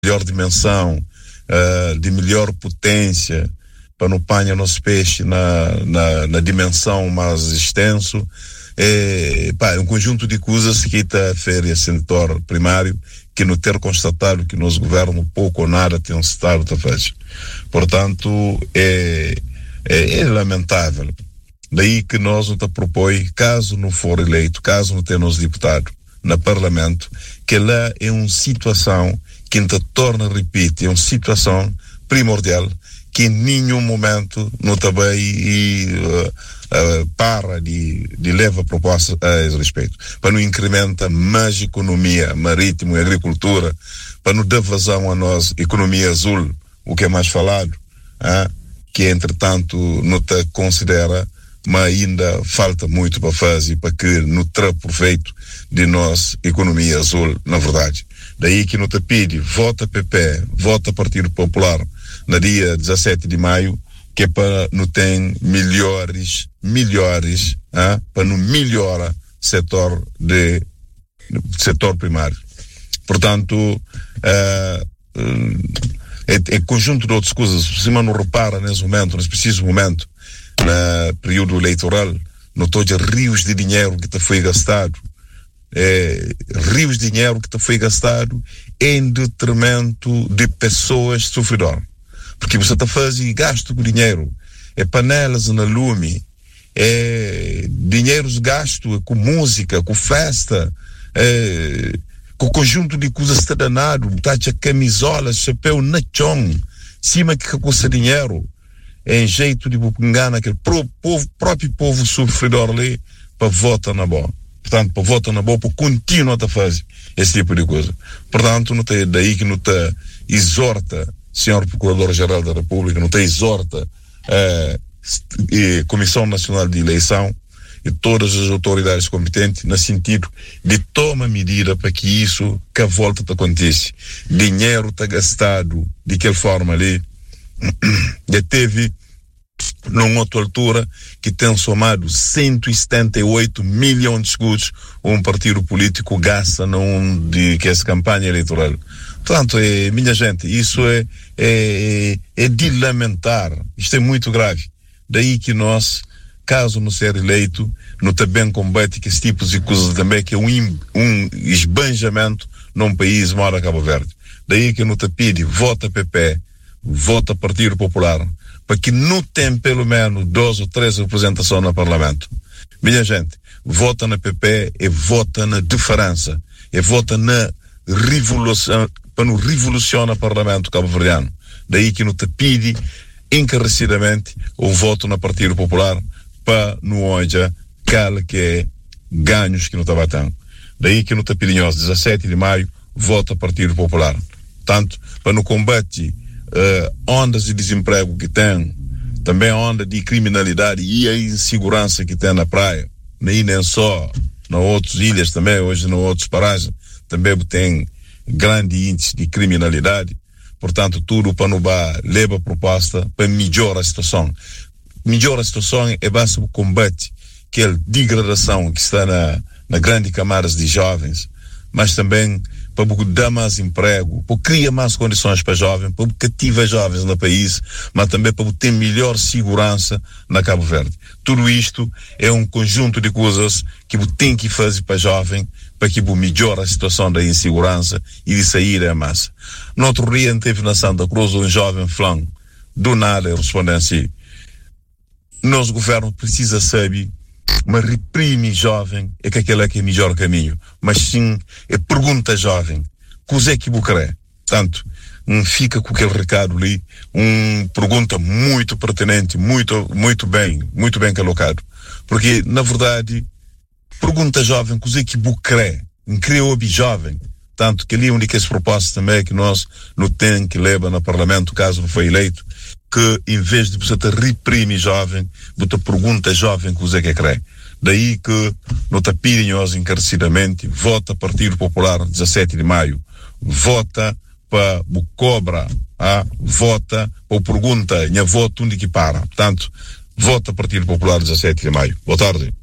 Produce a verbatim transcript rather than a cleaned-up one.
melhor dimensão, uh, de melhor potência, para não apanhar nosso peixe na, na, na dimensão mais extenso. É, pá, um conjunto de coisas que está a ferir esse setor primário, que não ter constatado que nos governo pouco ou nada tem um estado a fazer. Portanto, é, é, é lamentável. Daí que nós não te propõe, caso não for eleito, caso não tenha os deputados no Parlamento, que lá é uma situação que te torna, repito, é uma situação primordial que em nenhum momento não também e, uh, uh, para de, de levar propostas a esse respeito. Para não incrementar mais economia marítima e agricultura, para não dar vazão a nós economia azul, o que é mais falado, ah, que entretanto não te considera, mas ainda falta muito para fazer para que não traga proveito de nossa economia azul, na verdade. Daí que não te pede, vota P P, vota Partido Popular, no dia dezassete de maio, que é para não ter melhores, melhores, ah, para não melhorar setor de setor primário. Portanto, uh, uh, é, é conjunto de outras coisas. Se você não repara nesse momento, nesse preciso momento, no período eleitoral, notou de rios de dinheiro que te foi gastado, é, rios de dinheiro que te foi gastado em detrimento de pessoas sofredoras. Porque você está fazendo gasto com dinheiro, é panelas na lume, é dinheiros gastos com música, com festa, é, com conjunto de coisas está danado, tá de camisola, chapéu na chão, cima que custa dinheiro, em jeito de enganar aquele pro, povo, próprio povo sofredor ali, para votar na boa. Portanto, para votar na boa, para continuar a fazer esse tipo de coisa. Portanto, não tem daí que não te exorta, senhor Procurador-Geral da República, não te exorta a eh, Comissão Nacional de Eleição e todas as autoridades competentes no sentido de tomar medida para que isso, que a volta te aconteça. Dinheiro está gastado de que forma ali, já teve numa outra altura que tem somado cento e setenta e oito milhões de escudos um partido político gasta num de que essa campanha eleitoral. Portanto, é, minha gente, isso é, é, é de lamentar. Isto é muito grave. Daí que nós, caso não ser eleito, não também combate que esse tipo de coisas também, que é um, um esbanjamento num país mora Cabo Verde. Daí que não te pede, vota P P, vota Partido Popular, para que não tenha pelo menos duas ou três representações no Parlamento. Minha gente, vota na P P e vota na diferença, e vota na revolução, para não revolucionar o Parlamento cabo-verdiano. Daí que não te pede encarecidamente o voto no Partido Popular para não haja aquele que é ganhos que não está batendo. Daí que não te pede aos dezassete de maio, vota Partido Popular. Tanto para no combate Uh, ondas de desemprego que tem, também a onda de criminalidade e a insegurança que tem na praia, nem nem só nas outras ilhas também, hoje nas outras paragens, também tem grande índice de criminalidade. Portanto, tudo para não leva proposta para melhorar a situação. Melhorar a situação é basta o combate, que é a degradação que está na, na grande camadas de jovens, mas também para dar mais emprego, para criar mais condições para jovens, para cativar jovens no país, mas também para ter melhor segurança na Cabo Verde. Tudo isto é um conjunto de coisas que tem que fazer para jovem, para que melhore a situação da insegurança e de sair a massa. No outro dia teve na Santa Cruz um jovem flan, do nada respondeu assim: nosso governo precisa saber, mas reprime jovem é que aquele é que é o melhor caminho, mas sim é pergunta jovem, coisa é que bucaré. Tanto um, fica com aquele recado ali, um pergunta muito pertinente, muito, muito bem, muito bem colocado, porque na verdade pergunta jovem, coisa é que bucaré, um criou jovem. Tanto que ali é uma das propostas também é que nós não temos que levar no Parlamento, caso não foi eleito, que em vez de você te reprime jovem, você pergunta jovem coisa é que crê. Daí que não te pedem hoje encarecidamente, vota Partido Popular dezassete de maio, vota para o cobra, ah, vota para o pergunta, minha voto onde que para. Portanto, vota Partido Popular dezassete de maio. Boa tarde.